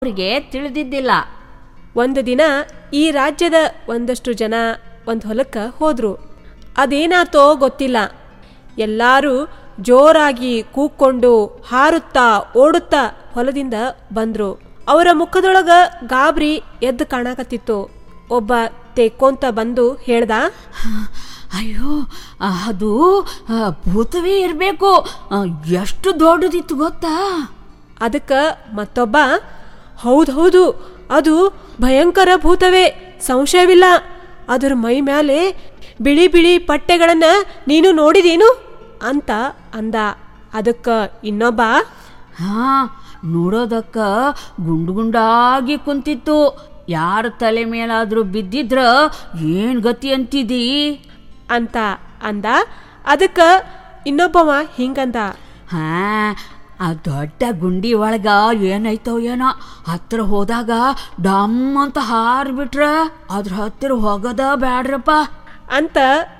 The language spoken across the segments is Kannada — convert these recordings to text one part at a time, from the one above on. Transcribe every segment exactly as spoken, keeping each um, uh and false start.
ಅವರಿಗೆ ತಿಳಿದಿದ್ದಿಲ್ಲ. ಒಂದು ದಿನ ಈ ರಾಜ್ಯದ ಒಂದಷ್ಟು ಜನ ಒಂದು ಹೊಲಕ್ಕೆ ಹೋದ್ರು. ಅದೇನಾತೋ ಗೊತ್ತಿಲ್ಲ, ಎಲ್ಲರೂ ಜೋರಾಗಿ ಕೂಕ್ಕೊಂಡು ಹಾರುತ್ತಾ ಓಡುತ್ತಾ ಹೊಲದಿಂದ ಬಂದ್ರು. ಅವರ ಮುಖದೊಳಗ ಗಾಬರಿ ಎದ್ದು ಕಾಣಕತ್ತಿತ್ತು. ಒಬ್ಬ ತೆಕ್ಕೊಂತ ಬಂದು ಹೇಳ್ದ, ಅಯ್ಯೋ, ಅದು ಭೂತವೇ ಇರಬೇಕು, ಎಷ್ಟು ದೊಡ್ಡದಿತ್ತು ಗೊತ್ತಾ? ಅದಕ್ಕೆ ಮತ್ತೊಬ್ಬ, ಹೌದು ಹೌದು, ಅದು ಭಯಂಕರ ಭೂತವೇ, ಸಂಶಯವಿಲ್ಲ. ಅದರ ಮೈ ಮೇಲೆ ಬಿಳಿ ಬಿಳಿ ಪಟ್ಟೆಗಳನ್ನ ನೀನು ನೋಡಿದೀನು ಅಂತ ಅಂದ. ಅದಕ್ಕೆ ಇನ್ನೊಬ್ಬ, ಹಾ, ನೋಡೋದಕ್ಕ ಗುಂಡು ಗುಂಡಾಗಿ ಕುಂತಿತ್ತು, ಯಾರ ತಲೆ ಮೇಲಾದ್ರೂ ಬಿದ್ದಿದ್ರ ಏನ್ ಗತಿ ಅಂತಿದಿ ಅಂತ ಅಂದ. ಅದಕ್ಕೆ ಇನ್ನೊಬ್ಬವ ಹಿಂಗಂದ, ಹಾ, ಆ ದೊಡ್ಡ ಗುಂಡಿ ಒಳಗ ಏನಾಯ್ತೋ ಏನೋ, ಹತ್ರ ಹೋದಾಗ ಡಮ್ ಅಂತ ಹಾರ್ಬಿಟ್ರ ಅದ್ರ ಹತ್ತಿರ ಹೋಗೋದ ಬ್ಯಾಡ್ರಪ್ಪ ಅಂತ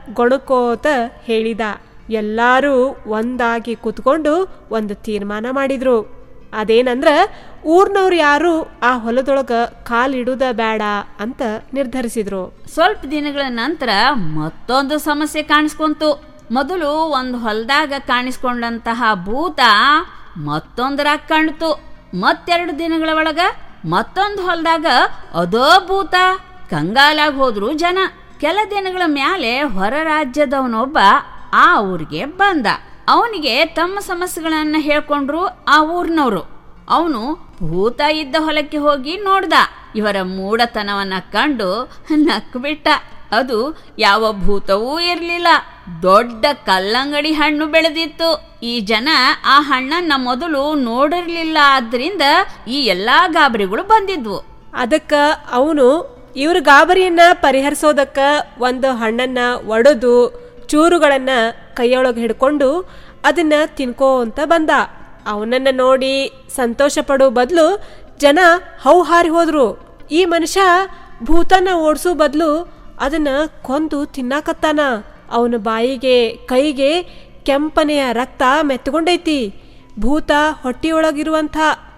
ಗೊಣಕೋತ ಹೇಳಿದ. ಎಲ್ಲರೂ ಒಂದಾಗಿ ಕೂತ್ಕೊಂಡು ಒಂದು ತೀರ್ಮಾನ ಮಾಡಿದ್ರು. ಅದೇನಂದ್ರ ಊರ್ನವ್ರು ಯಾರು ಆ ಹೊಲದೊಳಗ ಕಾಲಿಡುದ ಬೇಡ ಅಂತ ನಿರ್ಧರಿಸಿದ್ರು. ಸ್ವಲ್ಪ ದಿನಗಳ ನಂತರ ಮತ್ತೊಂದು ಸಮಸ್ಯೆ ಕಾಣಿಸ್ಕೊಂತು. ಮೊದಲು ಒಂದು ಹೊಲದಾಗ ಕಾಣಿಸ್ಕೊಂಡಂತಹ ಭೂತ ಮತ್ತೊಂದರಾಗ ಕಾಣ್ತು. ಮತ್ತೆರಡು ದಿನಗಳ ಒಳಗ ಮತ್ತೊಂದು ಹೊಲದಾಗ ಅದೋ ಭೂತ. ಕಂಗಾಲಾಗಿ ಹೋದ್ರು ಜನ. ಕೆಲ ದಿನಗಳ ಮ್ಯಾಲೆ ಹೊರ ರಾಜ್ಯದವನೊಬ್ಬ ಆ ಊರಿಗೆ ಬಂದ. ಅವನಿಗೆ ತಮ್ಮ ಸಮಸ್ಯೆಗಳನ್ನ ಹೇಳ್ಕೊಂಡ್ರು ಆ ಊರಿನವರು. ಅವನು ಭೂತ ಇದ್ದ ಹೊಲಕ್ಕೆ ಹೋಗಿ ನೋಡ್ದ. ಇವರ ಮೂಢತನವನ್ನ ಕಂಡು ನಕ್ಬಿಟ್ಟ. ಅದು ಯಾವ ಭೂತವೂ ಇರ್ಲಿಲ್ಲ, ದೊಡ್ಡ ಕಲ್ಲಂಗಡಿ ಹಣ್ಣು ಬೆಳೆದಿತ್ತು. ಈ ಜನ ಆ ಹಣ್ಣನ್ನ ಮೊದಲು ನೋಡಿರ್ಲಿಲ್ಲ, ಆದ್ರಿಂದ ಈ ಎಲ್ಲಾ ಗಾಬರಿಗಳು ಬಂದಿದ್ವು. ಅದಕ್ಕ ಅವನು ಇವ್ರ ಗಾಬರಿಯನ್ನ ಪರಿಹರಿಸೋದಕ್ಕ ಒಂದು ಹಣ್ಣನ್ನ ಒಡೆದು ಚೂರುಗಳನ್ನ ಕೈಯೊಳಗೆ ಹಿಡ್ಕೊಂಡು ಅದನ್ನ ತಿನ್ಕೋ ಅಂತ ಬಂದ. ಅವನನ್ನ ನೋಡಿ ಸಂತೋಷ ಪಡೋ ಬದಲು ಜನ ಹೌಹಾರಿ ಹೋದ್ರು. ಈ ಮನುಷ್ಯ ಭೂತನ ಓಡಿಸೋ ಬದಲು ಅದನ್ನ ಕೊಂದು ತಿನ್ನಾಕತ್ತಾನ. ಅವನ ಬಾಯಿಗೆ ಕೈಗೆ ಕೆಂಪನೆಯ ರಕ್ತ ಮೆತ್ತಗೊಂಡೈತಿ. ಭೂತ ಹೊಟ್ಟಿಯೊಳಗಿರುವಂಥ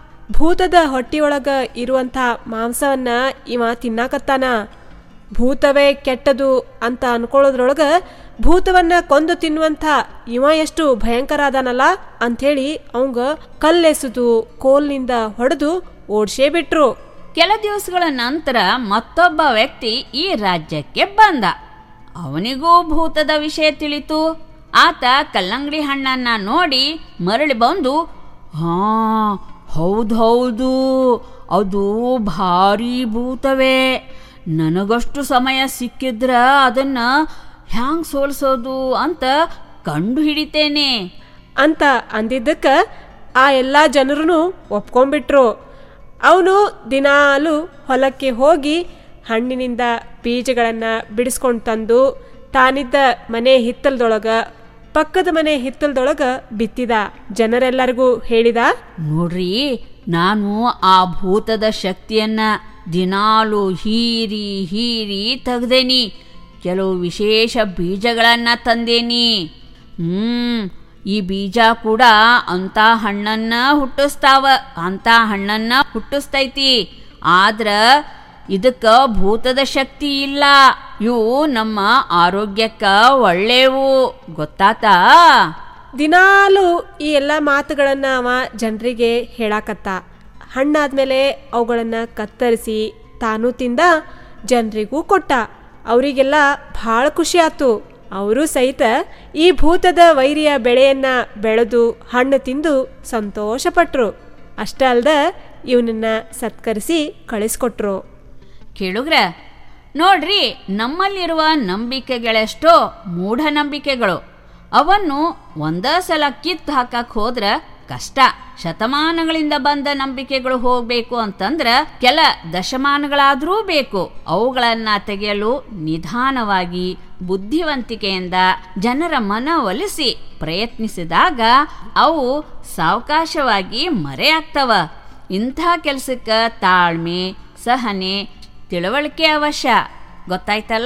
ಭೂತದ ಹೊಟ್ಟಿಯೊಳಗ ಇರುವಂಥ ಮಾಂಸವನ್ನ ಇವ ತಿನ್ನಾಕತ್ತಾನ. ಭೂತವೇ ಕೆಟ್ಟದು ಅಂತ ಅನ್ಕೊಳ್ಳೋದ್ರೊಳಗ ಭೂತವನ್ನ ಕೊಂದು ತಿನ್ನುವಂಥ ಇವ ಎಷ್ಟು ಭಯಂಕರ ಅದಾನಲ್ಲ ಅಂಥೇಳಿ ಅವಂಗ ಕಲ್ಲೆಸೆದು ಕೋಲ್ನಿಂದ ಹೊಡೆದು ಓಡ್ಸೇ ಬಿಟ್ರು. ಕೆಲ ದಿವಸಗಳ ನಂತರ ಮತ್ತೊಬ್ಬ ವ್ಯಕ್ತಿ ಈ ರಾಜ್ಯಕ್ಕೆ ಬಂದ. ಅವನಿಗೂ ಭೂತದ ವಿಷಯ ತಿಳಿತು. ಆತ ಕಲ್ಲಂಗಡಿ ಹಣ್ಣನ್ನ ನೋಡಿ ಮರಳಿ ಬಂದು, ಹಾ, ಹೌದು ಹೌದು, ಅದು ಭಾರಿ ಭೂತವೇ. ನನಗಷ್ಟು ಸಮಯ ಸಿಕ್ಕಿದ್ರ ಅದನ್ನ ಹ್ಯಾಂಗ್ ಸೋಲ್ಸೋದು ಅಂತ ಕಂಡು ಹಿಡಿತೇನೆ ಅಂತ ಅಂದಿದ್ದಕ್ಕೆ ಆ ಎಲ್ಲ ಜನರೂ ಒಪ್ಕೊಂಡ್ಬಿಟ್ರು. ಅವನು ದಿನಾಲು ಹೊಲಕ್ಕೆ ಹೋಗಿ ಹಣ್ಣಿನಿಂದ ಬೀಜಗಳನ್ನು ಬಿಡಿಸ್ಕೊಂಡು ತಂದು ತಾನಿದ್ದ ಮನೆ ಹಿತ್ತಲದೊಳಗ ಪಕ್ಕದ ಮನೆ ಹಿತ್ತಲದೊಳಗ ಬಿತ್ತಿದ. ಜನರೆಲ್ಲರಿಗೂ ಹೇಳಿದ, ನೋಡ್ರಿ, ನಾನು ಆ ಭೂತದ ಶಕ್ತಿಯನ್ನ ದಿನಾಲು ಹೀರಿ ಹೀರಿ ತೆಗ್ದೇನಿ. ಕೆಲವು ವಿಶೇಷ ಬೀಜಗಳನ್ನ ತಂದೇನಿ. ಹ್ಮ್ ಈ ಬೀಜ ಕೂಡ ಅಂತ ಹಣ್ಣನ್ನ ಹುಟ್ಟಿಸ್ತಾವ, ಅಂತ ಹಣ್ಣನ್ನ ಹುಟ್ಟಿಸ್ತೈತಿ. ಆದ್ರ ಇದಕ್ಕ ಭೂತದ ಶಕ್ತಿ ಇಲ್ಲ. ಇವು ನಮ್ಮ ಆರೋಗ್ಯಕ್ಕ ಒಳ್ಳೆವು, ಗೊತ್ತಾತಾ? ದಿನಾಲು ಈ ಎಲ್ಲ ಮಾತುಗಳನ್ನ ಅವ ಜನರಿಗೆ ಹೇಳಾಕತ್ತ. ಹಣ್ಣಾದ್ಮೇಲೆ ಅವುಗಳನ್ನ ಕತ್ತರಿಸಿ ತಾನು ತಿಂದ, ಜನರಿಗೂ ಕೊಟ್ಟ. ಅವರಿಗೆಲ್ಲ ಭಾಳ ಖುಷಿ ಆತು. ಅವರು ಸಹಿತ ಈ ಭೂತದ ವೈರಿಯ ಬೆಳೆಯನ್ನ ಬೆಳೆದು ಹಣ್ಣು ತಿಂದು ಸಂತೋಷಪಟ್ರು. ಅಷ್ಟೇ ಅಲ್ದ ಇವನನ್ನ ಸತ್ಕರಿಸಿ ಕಳಿಸ್ಕೊಟ್ರು. ಕೇಳುಗ್ರ, ನೋಡ್ರಿ, ನಮ್ಮಲ್ಲಿರುವ ನಂಬಿಕೆಗಳೆಷ್ಟೋ ಮೂಢನಂಬಿಕೆಗಳು. ಅವನ್ನು ಒಂದೇ ಸಲ ಕಿತ್ತು ಹಾಕಕ್ ಹೋದ್ರ ಕಷ್ಟ. ಶತಮಾನಗಳಿಂದ ಬಂದ ನಂಬಿಕೆಗಳು ಹೋಗ್ಬೇಕು ಅಂತಂದ್ರ ಕೆಲ ದಶಮಾನಗಳಾದ್ರೂ ಬೇಕು. ಅವುಗಳನ್ನ ತೆಗೆಯಲು ನಿಧಾನವಾಗಿ ಬುದ್ಧಿವಂತಿಕೆಯಿಂದ ಜನರ ಮನವೊಲಿಸಿ ಪ್ರಯತ್ನಿಸಿದಾಗ ಅವು ಸಾವಕಾಶವಾಗಿ ಮರೆಯಾಗ್ತವ. ಇಂಥ ಕೆಲಸಕ್ಕೆ ತಾಳ್ಮೆ, ಸಹನೆ, ತಿಳುವಳಿಕೆ ಅವಶ್ಯ. ಗೊತ್ತಾಯ್ತಲ್ಲ?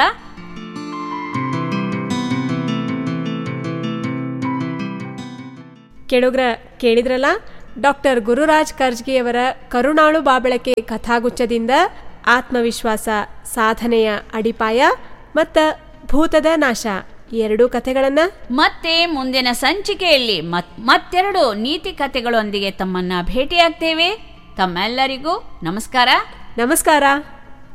ಕೇಳುಗ್ರ, ಕೇಳಿದ್ರಲ್ಲ, ಡಾಕ್ಟರ್ ಗುರುರಾಜ್ ಕರ್ಜ್ಗಿಯವರ ಕರುಣಾಳು ಬಾಬಳಕೆ ಕಥಾಗುಚ್ಛದಿಂದ ಆತ್ಮವಿಶ್ವಾಸ ಸಾಧನೆಯ ಅಡಿಪಾಯ ಮತ್ತು ಭೂತದ ನಾಶ ಎರಡೂ ಕಥೆಗಳನ್ನ ಮತ್ತೆ ಮುಂದಿನ ಸಂಚಿಕೆಯಲ್ಲಿ ಮತ್ ಮತ್ತೆರಡು ನೀತಿ ಕಥೆಗಳೊಂದಿಗೆ ತಮ್ಮನ್ನ ಭೇಟಿಯಾಗ್ತೇವೆ. ತಮ್ಮೆಲ್ಲರಿಗೂ ನಮಸ್ಕಾರ. ನಮಸ್ಕಾರ.